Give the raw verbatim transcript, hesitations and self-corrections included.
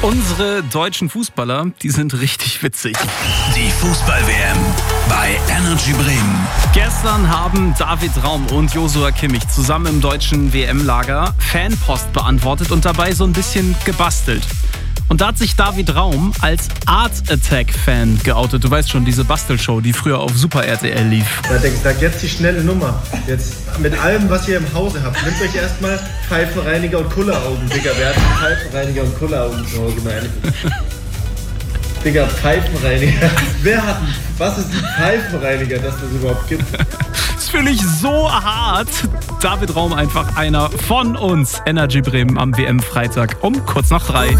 Unsere deutschen Fußballer, die sind richtig witzig. Die Fußball-W M bei Energy Bremen. Gestern haben David Raum und Joshua Kimmich zusammen im deutschen W M-Lager Fanpost beantwortet und dabei so ein bisschen gebastelt. Und da hat sich David Raum als Art Attack-Fan geoutet. Du weißt schon, diese Bastelshow, die früher auf Super R T L lief. Da denke ich, sag jetzt die schnelle Nummer. Jetzt mit allem, was ihr im Hause habt. Nehmt euch erstmal Pfeifenreiniger und Kulleraugen, Digga. Wer hat Pfeifenreiniger und Kulleraugen zu Hause? Nein. Digga, Pfeifenreiniger. Wer hat, was ist ein Pfeifenreiniger, dass das überhaupt gibt? Das finde ich so hart. David Raum einfach einer von uns. Energy Bremen am W M-Freitag um kurz nach drei.